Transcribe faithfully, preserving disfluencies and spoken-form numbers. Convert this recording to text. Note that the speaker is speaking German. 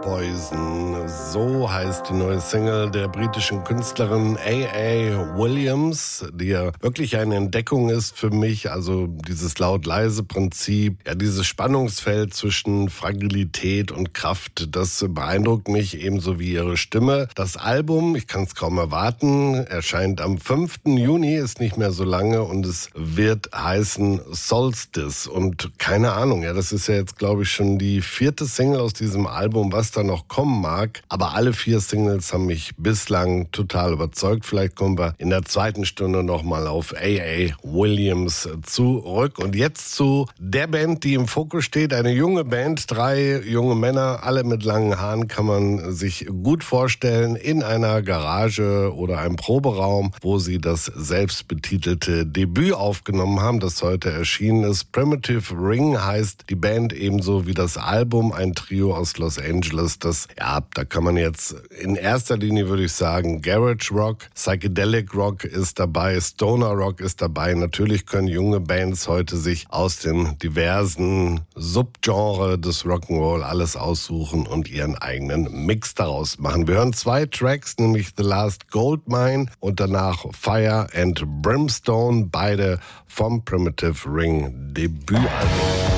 Poison, so heißt die neue Single der britischen Künstlerin A A. Williams, die ja wirklich eine Entdeckung ist für mich. Also dieses Laut-Leise-Prinzip, ja dieses Spannungsfeld zwischen Fragilität und Kraft, das beeindruckt mich ebenso wie ihre Stimme. Das Album, ich kann es kaum erwarten, erscheint am fünften Juni, ist nicht mehr so lange und es wird heißen Solstice. Und keine Ahnung, ja, das ist ja jetzt glaube ich schon die vierte Single aus diesem Album, was da noch kommen mag. Aber alle vier Singles haben mich bislang total überzeugt. Vielleicht kommen wir in der zweiten Stunde nochmal auf A A. Williams zurück. Und jetzt zu der Band, die im Fokus steht. Eine junge Band, drei junge Männer, alle mit langen Haaren, kann man sich gut vorstellen, in einer Garage oder einem Proberaum, wo sie das selbstbetitelte Debüt aufgenommen haben, das heute erschienen ist. Primitive Ring heißt die Band, ebenso wie das Album, ein Trio aus Los Angeles. Das, ja, da kann man jetzt in erster Linie, würde ich sagen, Garage Rock, Psychedelic Rock ist dabei, Stoner Rock ist dabei. Natürlich können junge Bands heute sich aus den diversen Subgenre des Rock'n'Roll alles aussuchen und ihren eigenen Mix daraus machen. Wir hören zwei Tracks, nämlich The Last Goldmine und danach Fire and Brimstone, beide vom Primitive Ring Debütalbum.